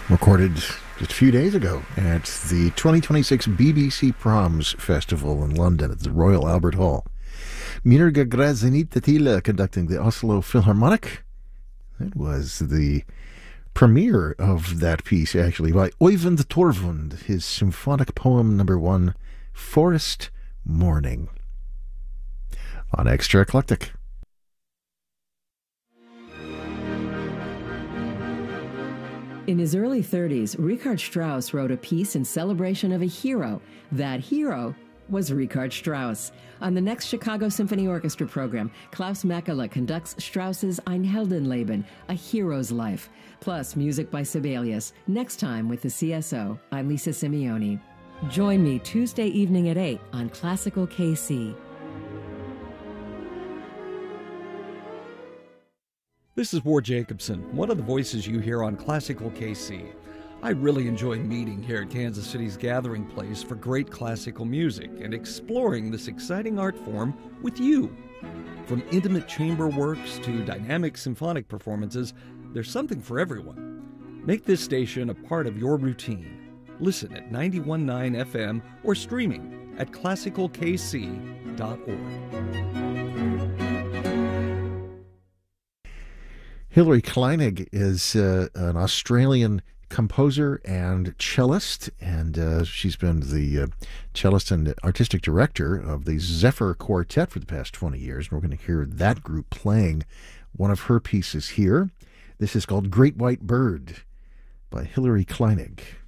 recorded just a few days ago at the 2026 BBC Proms Festival in London at the Royal Albert Hall. Mirga Grazinita conducting the Oslo Philharmonic. That was the premiere of that piece, actually, by Øyvind Torvund, his symphonic poem number 1, Forest Morning, on Extra Eclectic. In his early 30s, Richard Strauss wrote a piece in celebration of a hero. That hero was Richard Strauss. On the next Chicago Symphony Orchestra program, Klaus Mekela conducts Strauss's Ein Heldenleben, A Hero's Life, plus music by Sibelius. Next time with the CSO, I'm Lisa Simeoni. Join me Tuesday evening at 8 on Classical KC. This is Ward Jacobson, one of the voices you hear on Classical KC. I really enjoy meeting here at Kansas City's gathering place for great classical music and exploring this exciting art form with you. From intimate chamber works to dynamic symphonic performances, there's something for everyone. Make this station a part of your routine. Listen at 91.9 FM or streaming at classicalkc.org. Hilary Kleinig is an Australian composer and cellist, and she's been the cellist and artistic director of the Zephyr Quartet for the past 20 years. And we're going to hear that group playing one of her pieces here. This is called Great White Bird by Hilary Kleinig.